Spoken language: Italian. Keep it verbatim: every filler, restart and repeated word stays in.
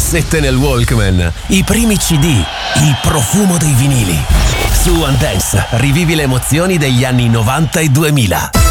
cassette nel Walkman, i primi C D, il profumo dei vinili. Su One Dance rivivi le emozioni degli anni novanta e duemila.